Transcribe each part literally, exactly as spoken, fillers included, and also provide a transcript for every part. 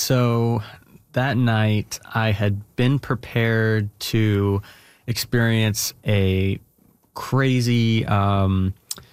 So that night, I had been prepared to experience a crazy um,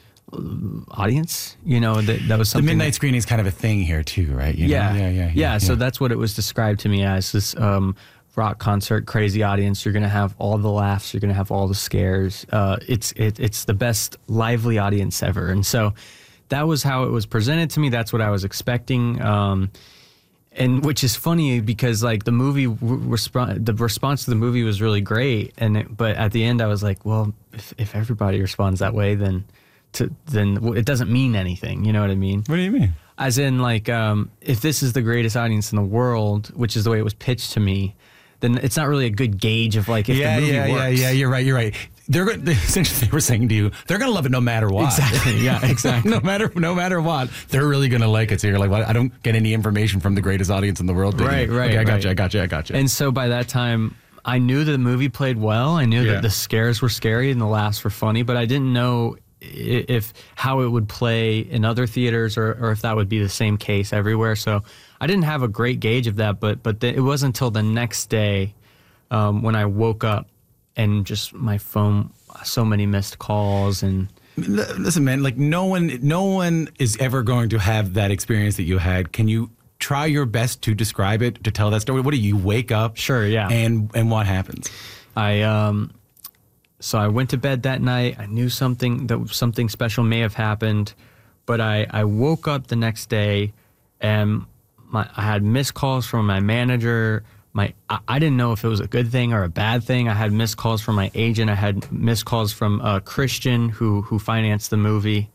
audience. You know, that, that was something. The midnight screening is kind of a thing here too, right? You know? Yeah. yeah, yeah, yeah, yeah. So yeah. that's what it was described to me as, this um, rock concert, crazy audience. You're going to have all the laughs. You're going to have all the scares. Uh, it's it, it's the best lively audience ever. And so that was how it was presented to me. That's what I was expecting. Um, and which is funny because like the movie resp- the response to the movie was really great. And it, but at the end I was like, well, if, if everybody responds that way, then to, then it doesn't mean anything. You know what I mean? What do you mean? As in, like, um, if this is the greatest audience in the world, which is the way it was pitched to me, then it's not really a good gauge of like if yeah, the movie yeah, works. yeah, yeah. You're right. You're right. They're go- essentially they were saying to you, they're gonna love it no matter what. Exactly. Yeah. Exactly. no matter no matter what, they're really gonna like it. So you're like, well, I don't get any information from the greatest audience in the world. Right. Right. Okay, I got right. you. I got you. I got you. And so by that time, I knew that the movie played well. I knew Yeah. that the scares were scary and the laughs were funny, but I didn't know i- if how it would play in other theaters or, or if that would be the same case everywhere. So I didn't have a great gauge of that. But but the, it wasn't until the next day um, when I woke up and just my phone, so many missed calls and. Listen, man, like no one, no one is ever going to have that experience that you had. Can you try your best to describe it, to tell that story? What do you wake up? Sure, yeah. And and what happens? I um, so I went to bed that night. I knew something that something special may have happened, but I I woke up the next day, and my I had missed calls from my manager. My I, I didn't know if it was a good thing or a bad thing. I had missed calls from my agent. I had missed calls from uh, Christian, who who financed the movie.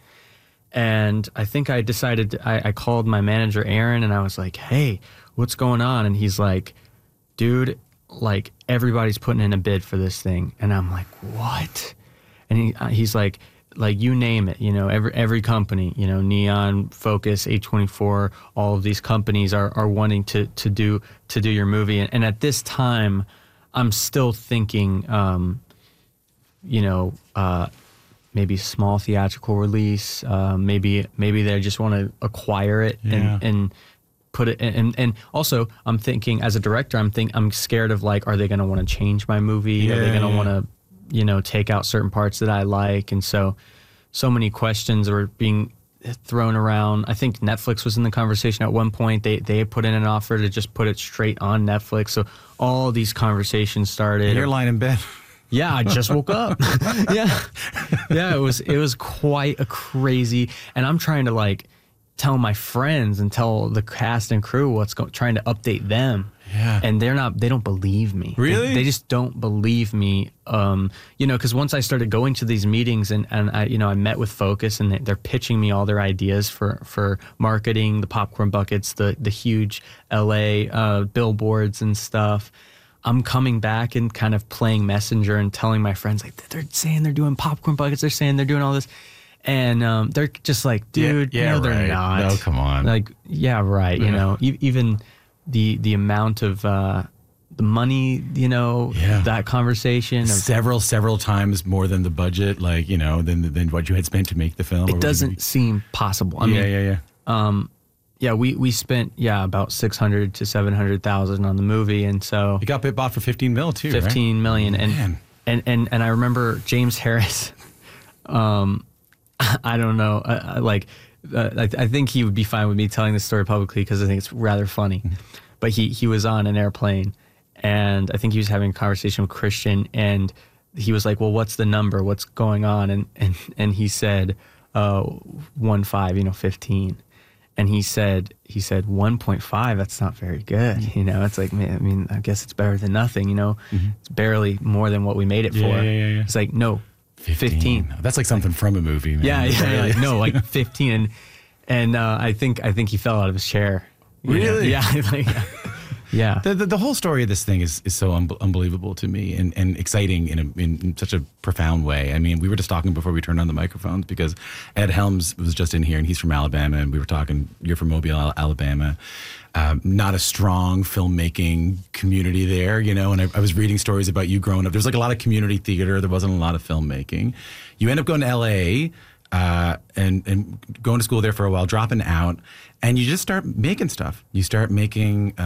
And I think I decided, I, I called my manager, Aaron, and I was like, hey, what's going on? And he's like, dude, like everybody's putting in a bid for this thing. And I'm like, what? And he, he's like, like you name it, you know, every every company, you know, Neon, Focus, A twenty-four, all of these companies are, are wanting to to do to do your movie. And, and at this time, I'm still thinking, um, you know, uh, maybe small theatrical release. Uh, maybe maybe they just want to acquire it Yeah. and and put it. And and also, I'm thinking as a director, I'm think I'm scared of like, are they going to want to change my movie? Yeah, are they going to yeah. want to, you know, take out certain parts that I like? And so, so many questions were being thrown around. I think Netflix was in the conversation at one point. They they put in an offer to just put it straight on Netflix. So all these conversations started. You're lying in bed. Yeah, I just woke up. yeah, yeah. It was it was quite a crazy, and I'm trying to like tell my friends and tell the cast and crew what's going, trying to update them. Yeah. And they're not, they don't believe me. Really? They, they just don't believe me. Um, you know, because once I started going to these meetings and, and I, you know, I met with Focus and they, they're pitching me all their ideas for, for marketing, the popcorn buckets, the, the huge L A uh, billboards and stuff. I'm coming back and kind of playing messenger and telling my friends, like, they're saying they're doing popcorn buckets. They're saying they're doing all this. And um, they're just like, dude, Yeah, yeah, no, they're right. not. No, come on. Like, yeah, right. You Yeah. know, e- even the the amount of uh, the money, you know, Yeah. that conversation. Of, several, several times more than the budget, like, you know, than than what you had spent to make the film. it doesn't seem possible. I Yeah, mean, yeah, yeah. um, yeah, we, we spent, yeah, about six hundred to seven hundred thousand on the movie. And so You got bought for fifteen mil too, right? fifteen million. And, Man. and, and, and I remember James Harris, um, I don't know, uh, uh, like, uh, I, I think he would be fine with me telling this story publicly because I think it's rather funny. But he, he was on an airplane and I think he was having a conversation with Christian and he was like, well, what's the number? What's going on? And, and, and he said, uh, one five, you know, fifteen. And he said, he said, one point five, that's not very good. You know, it's like, man, I mean, I guess it's better than nothing, you know, it's barely more than what we made it Yeah, for. yeah, yeah, yeah. It's like, no, fifteen. That's like something from a movie, man. Yeah, yeah, Really. like, no, like fifteen. And, and uh, I think, I think he fell out of his chair. You know? Really? Yeah. Like, yeah. The, the the whole story of this thing is is so un- unbelievable to me and, and exciting in, a, in in such a profound way. I mean, we were just talking before we turned on the microphones because Ed Helms was just in here and he's from Alabama and we were talking. You're from Mobile, Al- Alabama. Um, not a strong filmmaking community there, you know. And I, I was reading stories about you growing up. There was like a lot of community theater. There wasn't a lot of filmmaking. You end up going to L A. Uh, and and going to school there for a while, dropping out, and you just start making stuff. You start making. Uh,